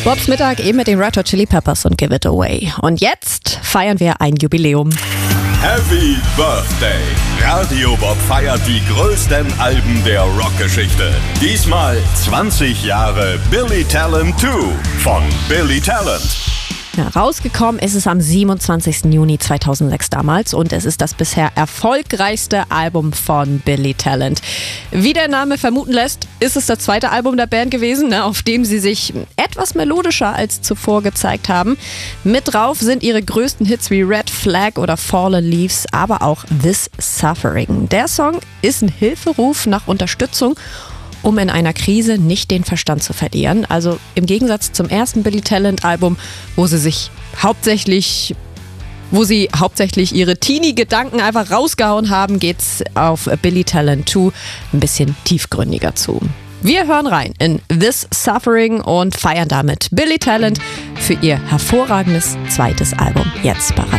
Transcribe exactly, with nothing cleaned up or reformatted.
Bobs Mittag eben mit den Red Hot Chili Peppers und Give It Away. Und jetzt feiern wir ein Jubiläum. Happy Birthday! Radio Bob feiert die größten Alben der Rockgeschichte. Diesmal zwanzig Jahre Billy Talent zwei von Billy Talent. Ja, rausgekommen ist es am siebenundzwanzigsten Juni zweitausendsechs damals und es ist das bisher erfolgreichste Album von Billy Talent. Wie der Name vermuten lässt, ist es das zweite Album der Band gewesen, ne, auf dem sie sich etwas melodischer als zuvor gezeigt haben. Mit drauf sind ihre größten Hits wie Red Flag oder Fallen Leaves, aber auch This Suffering. Der Song ist ein Hilferuf nach Unterstützung, um in einer Krise nicht den Verstand zu verlieren. Also im Gegensatz zum ersten Billy Talent Album, wo sie sich hauptsächlich, wo sie hauptsächlich ihre Teenie-Gedanken einfach rausgehauen haben, geht's auf Billy Talent zwei ein bisschen tiefgründiger zu. Wir hören rein in This Suffering und feiern damit Billy Talent für ihr hervorragendes zweites Album. Jetzt bei